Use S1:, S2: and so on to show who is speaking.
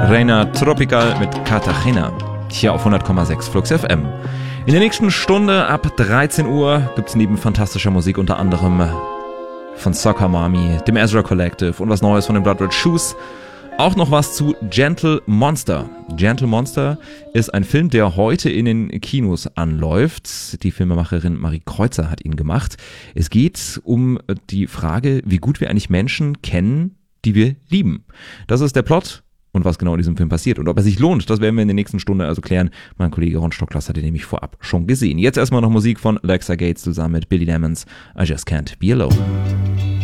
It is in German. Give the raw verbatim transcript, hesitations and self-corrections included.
S1: Reina Tropical mit Cartagena. Hier auf hundert Komma sechs Flux F M. In der nächsten Stunde ab dreizehn Uhr gibt es neben fantastischer Musik unter anderem von Soccer Mommy, dem Ezra Collective und was Neues von den Blood Red Shoes. Auch noch was zu Gentle Monster. Gentle Monster ist ein Film, der heute in den Kinos anläuft. Die Filmemacherin Marie Kreuzer hat ihn gemacht. Es geht um die Frage, wie gut wir eigentlich Menschen kennen, die wir lieben. Das ist der Plot und was genau in diesem Film passiert. Und ob er sich lohnt, das werden wir in der nächsten Stunde also klären. Mein Kollege Ron Stocklas hat den nämlich vorab schon gesehen. Jetzt erstmal noch Musik von Alexa Gates zusammen mit Billy Lemons. I Just Can't Be Alone.